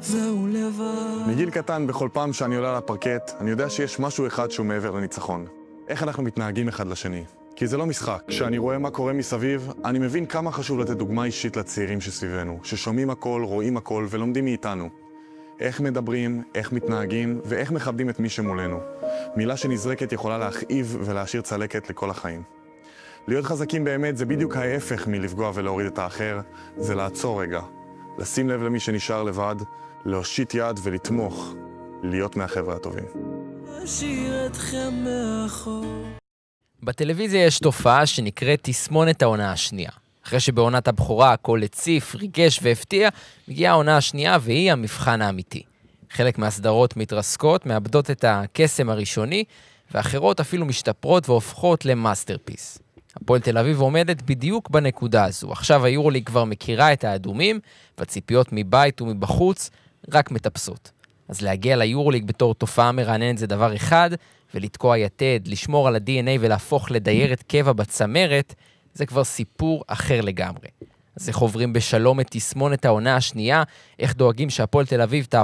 זהו לבד. מגיל קטן, בכל פעם שאני עולה על הפרקט, אני יודע שיש משהו אחד שהוא מעבר לניצחון. איך אנחנו מתנהגים אחד לשני. כי זה לא משחק. כשאני רואה מה קורה מסביב, אני מבין כמה חשוב לתת דוגמה אישית לצעירים שסביבנו, ששומעים הכל, רואים הכל ולומדים מאיתנו. איך מדברים, איך מתנהגים ואיך מכבדים את מי שמולנו. מילה שנזרקת יכולה להכאיב ולהשאיר צלקת לכל החיים. להיות חזקים באמת זה בדיוק ההפך מלפגוע ולהוריד את האחר, זה לעצור רגע. לשים לב למי שנשאר לבד, להושיט יד ולתמוך, להיות מהחבר'ה הטובים. אשאיר אתכם מאחור. בטלוויזיה יש תופעה שנקראת תסמונת העונה השנייה. אחרי שבעונת הבכורה הכל הציף, ריגש והפתיע, מגיעה העונה השנייה והיא המבחן האמיתי. חלק מהסדרות מתרסקות, מאבדות את הקסם הראשוני, ואחרות אפילו משתפרות והופכות למאסטרפיס. הפועל תל אביב עומדת בדיוק בנקודה הזו. עכשיו היורוליג כבר מכירה את האדומים, והציפיות מבית ומבחוץ רק מטפסות. אז להגיע ליורוליג בתור תופעה מרעננת זה דבר אחד, ולתקוע יתד, לשמור על ה-DNA ולהפוך לדיירת קבע בצמרת, זה כבר סיפור אחר לגמרי. אז איך עוברים בשלום את תסמונת העונה השנייה, איך דואגים שהפועל תל אביב